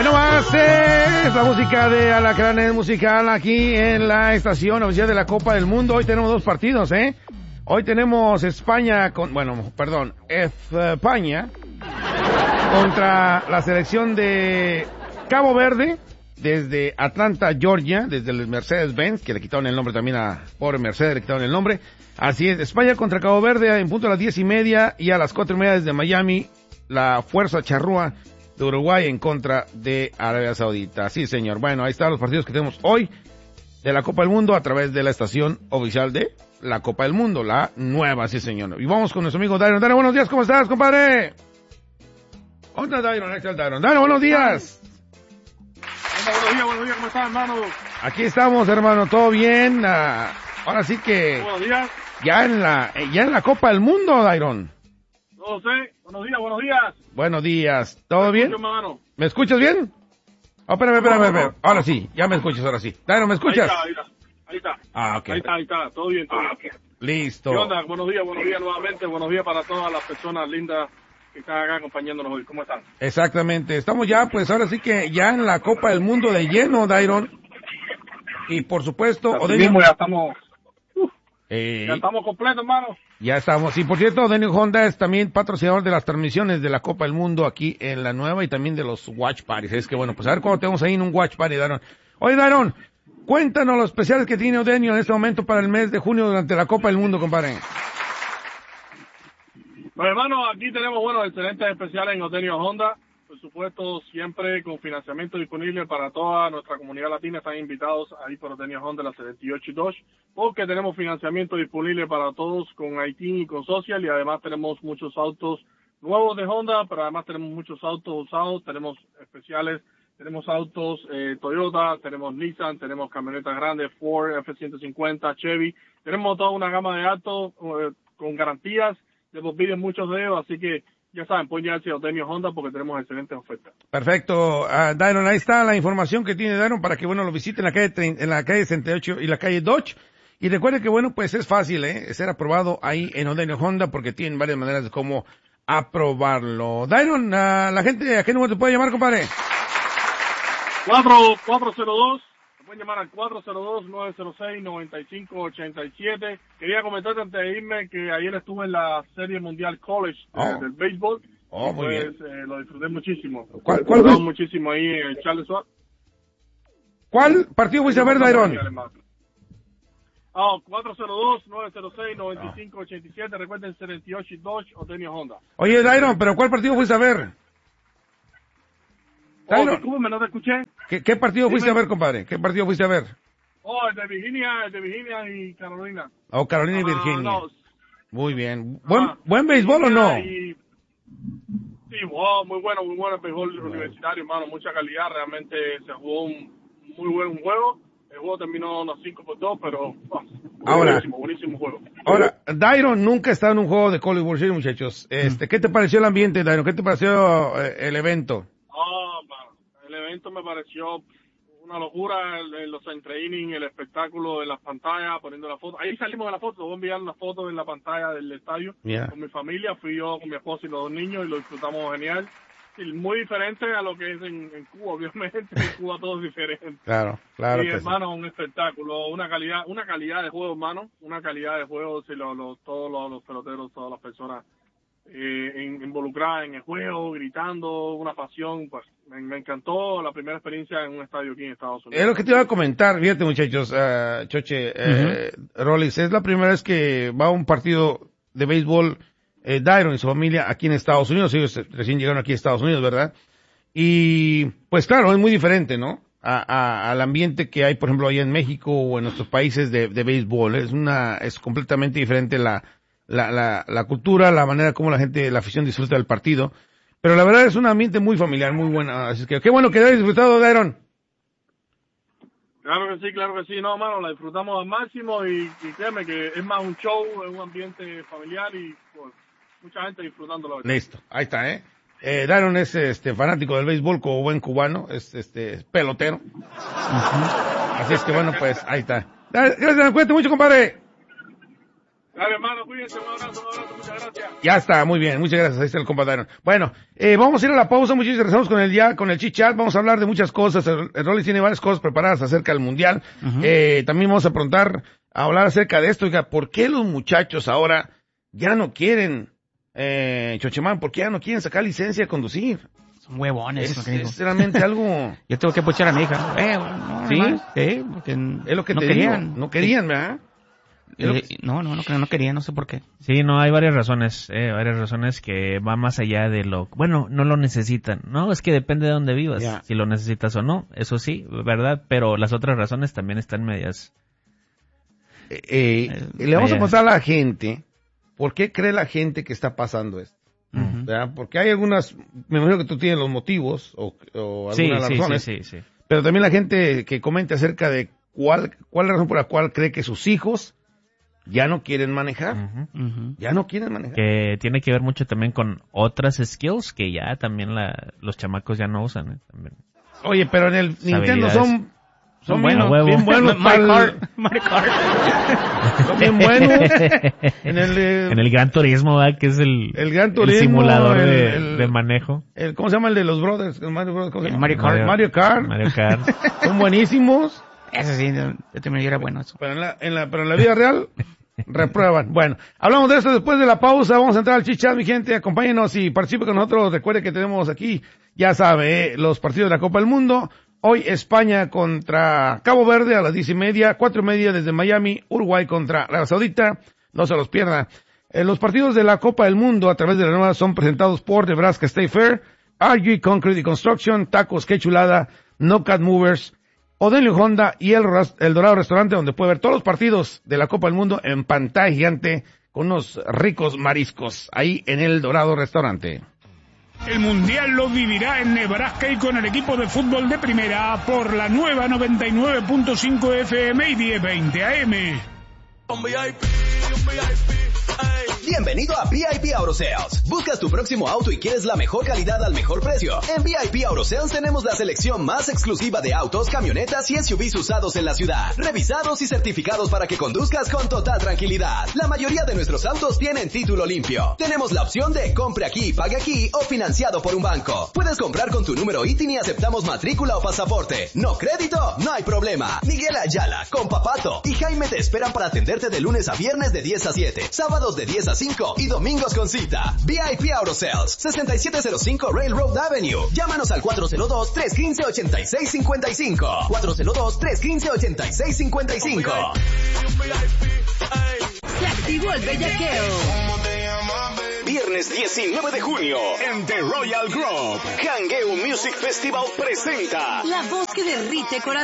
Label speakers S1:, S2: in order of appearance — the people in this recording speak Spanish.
S1: Bueno, más es la música de Alacranes Musical aquí en la estación oficial de la Copa del Mundo. Hoy tenemos dos partidos, Hoy tenemos España España contra la selección de Cabo Verde desde Atlanta, Georgia, desde el Mercedes-Benz, que le quitaron el nombre también a pobre Mercedes, le quitaron el nombre. Así es, España contra Cabo Verde en punto a las 10:30 y a las 4:30 desde Miami, la Fuerza Charrúa de Uruguay en contra de Arabia Saudita. Sí, señor. Bueno, ahí están los partidos que tenemos hoy de la Copa del Mundo a través de la estación oficial de la Copa del Mundo, la nueva, sí, señor. Y vamos con nuestro amigo Dairon. Dairon, buenos días, ¿cómo estás, compadre? ¿Dónde está Dairon? Ahí está el Dairon. Dairon, buenos días.
S2: Buenos días, ¿cómo estás, hermano?
S1: Aquí estamos, hermano, todo bien. Ahora sí que
S2: Buenos días.
S1: ya en la Copa del Mundo, Dairon.
S2: No lo sé. Buenos días.
S1: Buenos días. ¿Todo bien?
S2: Hermano.
S1: ¿Me escuchas bien? Oh, espérame. Ahora sí, ya me escuchas, ahora sí. Dairon, ¿me escuchas?
S2: Ahí está.
S1: Ah, ok.
S2: Ahí está. Todo bien.
S1: Okay. Listo.
S2: ¿Qué onda? Buenos días nuevamente. Buenos días para todas las personas lindas que están acá acompañándonos hoy. ¿Cómo están?
S1: Exactamente. Estamos ya, pues ahora sí que ya en la Copa del Mundo de lleno, Dairon. Y por supuesto,
S2: Odenio, ya estamos. Ya estamos completos, hermano.
S1: Ya estamos. Y por cierto, Odenio Honda es también patrocinador de las transmisiones de la Copa del Mundo aquí en la nueva y también de los Watch Parties. Es que bueno, pues a ver cuándo tenemos ahí en un Watch Party, Dairon. Oye, Dairon, cuéntanos los especiales que tiene Odenio en este momento para el mes de junio durante la Copa del Mundo, compadre.
S2: Pues hermano, aquí tenemos, excelentes especiales en Odenio Honda. Por supuesto, siempre con financiamiento disponible para toda nuestra comunidad latina. Están invitados ahí por Odenio Honda, la 78 Dodge, porque tenemos financiamiento disponible para todos con Haití y con Social, y además tenemos muchos autos nuevos de Honda, pero además tenemos muchos autos usados, tenemos especiales, tenemos autos Toyota, tenemos Nissan, tenemos camionetas grandes, Ford, F-150, Chevy, tenemos toda una gama de autos con garantías, hemos visto muchos de ellos, así que ya saben, pueden llegarse a Odenio Honda porque tenemos excelentes ofertas.
S1: Perfecto. Dairon, ahí está la información que tiene Dairon para que, lo visiten en la calle 68 y la calle Dodge. Y recuerde que, pues es fácil, ser aprobado ahí en Odenio Honda porque tienen varias maneras de cómo aprobarlo. Dairon, la gente, ¿a qué número te puede llamar, compadre?
S2: 402. Pueden llamar al 402-906-9587. Quería comentarte antes de irme que ayer estuve en la Serie Mundial College del béisbol.
S1: Muy bien.
S2: Lo disfruté muchísimo.
S1: ¿Cuál
S2: muchísimo ahí en Charles Schwab.
S1: ¿Cuál partido fuiste a ver, Dairon?
S2: 402-906-9587. Recuerden 78 Dodge Odenio Honda.
S1: Oye, Dairon, ¿pero cuál partido fuiste a ver?
S2: Discúlpeme, no te escuché.
S1: ¿Qué partido fuiste a ver, compadre? ¿Qué partido fuiste a ver?
S2: El de Virginia y Carolina.
S1: Carolina y Virginia.
S2: No.
S1: Muy bien. ¿Buen béisbol o no?
S2: Sí, muy bueno el béisbol universitario, hermano. Mucha calidad. Realmente se jugó un muy buen juego. El juego terminó unos 5-2, pero buenísimo juego.
S1: Ahora, Dairon nunca ha estado en un juego de College World Series, muchachos. ¿Qué te pareció el ambiente, Dairon? ¿Qué te pareció el evento?
S2: El evento me pareció una locura, los entre-innings, el espectáculo en las pantallas, poniendo la foto. Ahí salimos de la foto, voy a enviar una foto en la pantalla del estadio con mi familia. Fui yo con mi esposa y los dos niños y lo disfrutamos genial. Y muy diferente a lo que es en Cuba, obviamente. En Cuba todo es diferente.
S1: Claro.
S2: Y hermano, un espectáculo, una calidad de juego, hermano. Una calidad de juego, si todos los peloteros, todas las personas involucradas en el juego, gritando, una pasión, pues me encantó la primera experiencia en un estadio aquí en Estados Unidos.
S1: Es lo que te iba a comentar, fíjate muchachos, Choche, Rollis, es la primera vez que va a un partido de béisbol Dairon y su familia aquí en Estados Unidos. Ellos recién llegaron aquí a Estados Unidos, ¿verdad? Y pues claro, es muy diferente, ¿no? Al ambiente que hay, por ejemplo, allá en México o en nuestros países de béisbol. Es completamente diferente la cultura, la manera como la afición disfruta del partido. Pero la verdad es un ambiente muy familiar, muy bueno. Así que qué bueno que hayas disfrutado, Dairon.
S2: Claro que sí. No, mano, la disfrutamos al máximo y créeme que es más un show, es un ambiente familiar y pues mucha gente disfrutándolo.
S1: Listo, ahí está, Dairon es fanático del béisbol como buen cubano, es pelotero. Así es que bueno, pues ahí está. Gracias, cuídate mucho, compadre.
S2: Dale, hermano, cuídense, un abrazo, muchas gracias.
S1: Ya está, muy bien, muchas gracias, ahí está el compadre. Bueno, vamos a ir a la pausa, muchachos, regresamos con el chit-chat, vamos a hablar de muchas cosas, el Rolly tiene varias cosas preparadas acerca del Mundial, también vamos a hablar acerca de esto, oiga, ¿por qué los muchachos ahora ya no quieren, Chochemán, por qué ya no quieren sacar licencia de conducir?
S3: Son huevones.
S1: Es realmente algo...
S3: Yo tengo que puchar a mi hija.
S1: ¿Sí?
S3: Porque
S1: es lo que
S3: no
S1: te
S3: querían.
S1: digo, no querían, ¿verdad?
S3: No quería, no sé por qué.
S4: Sí, no, hay varias razones que van más allá de bueno, no lo necesitan. No, es que depende de dónde vivas, si lo necesitas o no, eso sí, ¿verdad? Pero las otras razones también están medias.
S1: Le vamos a contar a la gente, ¿por qué cree la gente que está pasando esto? ¿Verdad? Porque hay algunas, me imagino que tú tienes los motivos o algunas de las razones,
S4: sí.
S1: Pero también la gente que comente acerca de cuál es la razón por la cual cree que sus hijos ya no quieren manejar. Ya no quieren manejar.
S4: Que tiene que ver mucho también con otras skills que ya también los chamacos ya no usan. También.
S1: Oye, pero en el Nintendo son
S3: buenos.
S1: Bien buenos.
S3: Mario Kart.
S1: Son bien buenos. En
S4: el Gran Turismo, ¿verdad? Que es el
S1: Gran Turismo,
S4: el simulador de manejo.
S1: ¿Cómo se llama el de los brothers?
S3: Mario Kart.
S4: Mario Kart.
S1: Son buenísimos.
S3: Eso sí, yo también era bueno eso.
S1: Pero en la vida real reprueban. Bueno, hablamos de esto después de la pausa. Vamos a entrar al chit-chat, mi gente. Acompáñenos y participe con nosotros. Recuerde que tenemos aquí, ya sabe, los partidos de la Copa del Mundo. Hoy España contra Cabo Verde a las 10:30, 4:30 desde Miami, Uruguay contra Arabia Saudita. No se los pierda. Los partidos de la Copa del Mundo a través de la nueva son presentados por Nebraska State Fair, RG Concrete y Construction, Tacos Que Chulada, No Cat Movers, Odenio Honda y el Dorado Restaurante, donde puede ver todos los partidos de la Copa del Mundo en pantalla gigante con unos ricos mariscos ahí en el Dorado Restaurante.
S5: El Mundial lo vivirá en Nebraska y con el equipo de fútbol de primera por la nueva 99.5 FM y 1020 AM.
S6: Bienvenido a VIP Auto Sales. ¿Buscas tu próximo auto y quieres la mejor calidad al mejor precio? En VIP Auto Sales tenemos la selección más exclusiva de autos, camionetas y SUVs usados en la ciudad, revisados y certificados para que conduzcas con total tranquilidad. La mayoría de nuestros autos tienen título limpio. Tenemos la opción de compre aquí, pague aquí o financiado por un banco. Puedes comprar con tu número ITIN y aceptamos matrícula o pasaporte. ¿No crédito? No hay problema. Miguel Ayala, Compa Pato y Jaime te esperan para atenderte de lunes a viernes de 10 a 7, sábados de 10 a 5 y domingos con cita. VIP Auto Sales, 6705 Railroad Avenue. Llámanos al 402-315-8655. 402-315-8655.
S7: Se activó el bellaqueo.
S8: Viernes 19 de junio en The Royal Grove, Hangueo Music Festival presenta
S7: La voz que derrite corazón.